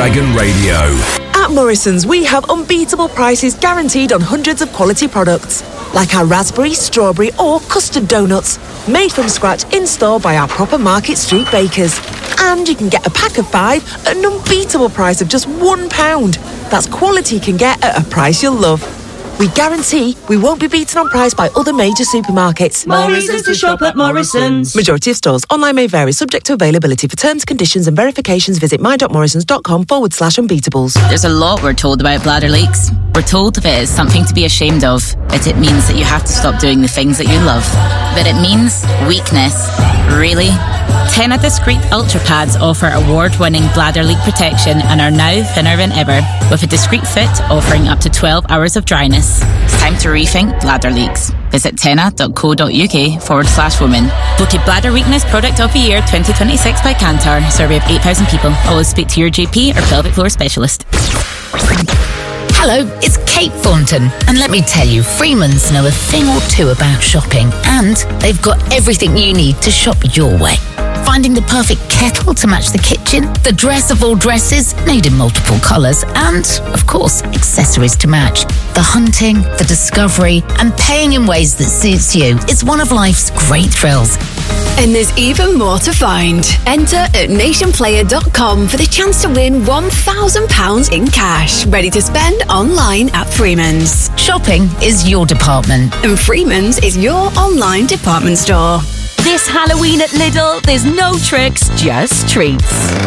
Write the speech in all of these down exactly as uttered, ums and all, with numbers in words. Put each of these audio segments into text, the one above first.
Dragon Radio. At Morrison's, we have unbeatable prices guaranteed on hundreds of quality products, like our raspberry, strawberry or custard donuts, made from scratch in-store by our proper Market Street bakers. And you can get a pack of five at an unbeatable price of just one pound. That's quality you can get at a price you'll love. We guarantee we won't be beaten on price by other major supermarkets. More reasons to shop at Morrison's. Majority of stores. Online may vary, subject to availability. For terms, conditions and verifications, visit my.morrisons.com forward slash unbeatables. There's a lot we're told about bladder leaks. We're told if it is something to be ashamed of, that it means that you have to stop doing the things that you love. But it means weakness. Really? Tena Discreet Ultra Pads offer award-winning bladder leak protection and are now thinner than ever, with a discreet fit offering up to twelve hours of dryness. It's time to rethink bladder leaks. Visit tena.co.uk forward slash women. Voted Bladder Weakness Product of the Year twenty twenty-six by Kantar. Survey of eight thousand people. Always speak to your G P or pelvic floor specialist. Hello, it's Kate Thornton, and let me tell you, Freeman's know a thing or two about shopping, and they've got everything you need to shop your way. Finding the perfect kettle to match the kitchen, the dress of all dresses, made in multiple colours, and, of course, accessories to match. The hunting, the discovery, and paying in ways that suits you is one of life's great thrills. And there's even more to find. Enter at nation player dot com for the chance to win one thousand pounds in cash, ready to spend online at Freeman's. Shopping is your department, and Freeman's is your online department store. This Halloween at Lidl, there's no tricks, just treats.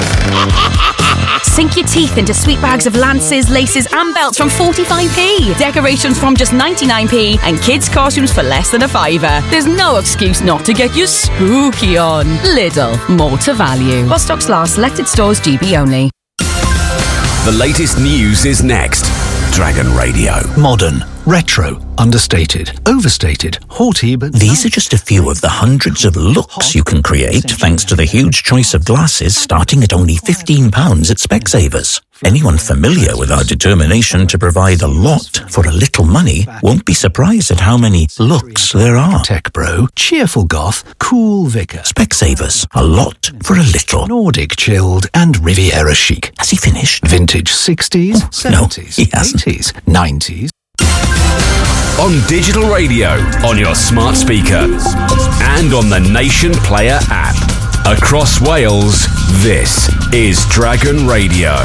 Sink your teeth into sweet bags of lances, laces and belts from forty-five p. Decorations from just ninety-nine p and kids' costumes for less than a fiver. There's no excuse not to get your spooky on. Lidl, more to value. While stocks last, selected stores G B only. The latest news is next. Dragon Radio. Modern, retro, understated, overstated, haughty, but... These are just a few of the hundreds of looks you can create thanks to the huge choice of glasses starting at only fifteen pounds at Specsavers. Anyone familiar with our determination to provide a lot for a little money won't be surprised at how many looks there are. Tech bro, cheerful goth, cool vicar. Specsavers, a lot for a little. Nordic chilled and Riviera chic. Has he finished? Vintage sixties, oh, seventies, no, he hasn't. eighties, nineties. On digital radio, on your smart speaker, and on the Nation Player app. Across Wales, this is Dragon Radio.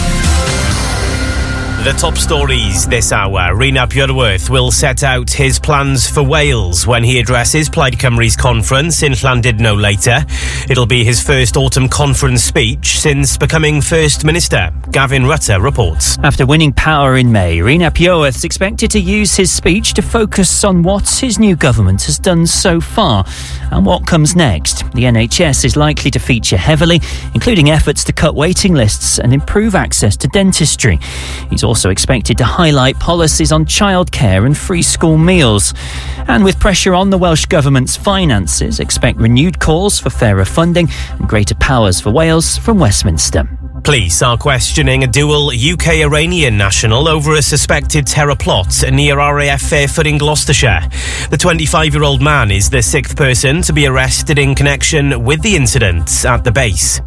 The top stories this hour. Rhys Iorwerth will set out his plans for Wales when he addresses Plaid Cymru's conference in Llandudno later. It'll be his first autumn conference speech since becoming First Minister. Gavin Rutter reports. After winning power in May, Rhys Iorwerth's expected to use his speech to focus on what his new government has done so far and what comes next. The N H S is likely to feature heavily, including efforts to cut waiting lists and improve access to dentistry. He's also expected to highlight policies on childcare and free school meals. And with pressure on the Welsh Government's finances, expect renewed calls for fairer funding and greater powers for Wales from Westminster. Police are questioning a dual U K-Iranian national over a suspected terror plot near R A F Fairford in Gloucestershire. The twenty-five-year-old man is the sixth person to be arrested in connection with the incident at the base.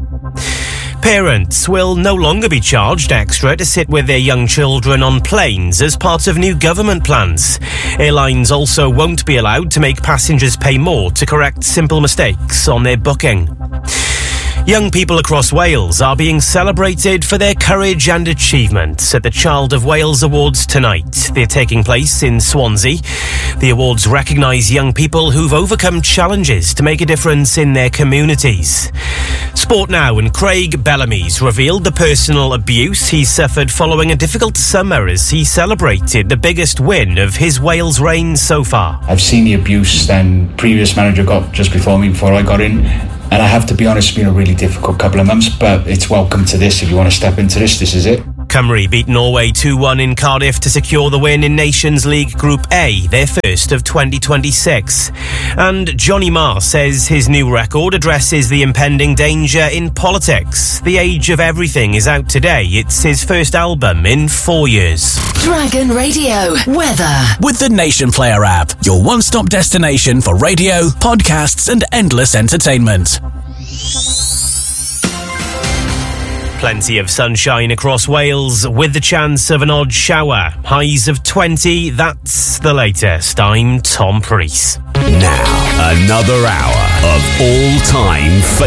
Parents will no longer be charged extra to sit with their young children on planes as part of new government plans. Airlines also won't be allowed to make passengers pay more to correct simple mistakes on their booking. Young people across Wales are being celebrated for their courage and achievement at the Child of Wales Awards tonight. They're taking place in Swansea. The awards recognise young people who've overcome challenges to make a difference in their communities. Sport now, and Craig Bellamy's revealed the personal abuse he suffered following a difficult summer as he celebrated the biggest win of his Wales reign so far. I've seen the abuse then previous manager got just before me, before I got in. And I have to be honest, it's been a really difficult couple of months, but it's welcome to this. If you want to step into this, this is it. Cymru beat Norway two one in Cardiff to secure the win in Nations League Group A, their first of twenty twenty-six. And Johnny Marr says his new record addresses the impending danger in politics. The Age of Everything is out today. It's his first album in four years. Dragon Radio weather. With the Nation Player app, your one-stop destination for radio, podcasts and endless entertainment. Plenty of sunshine across Wales with the chance of an odd shower. Highs of twenty, that's the latest. I'm Tom Preece. Now, another hour of all-time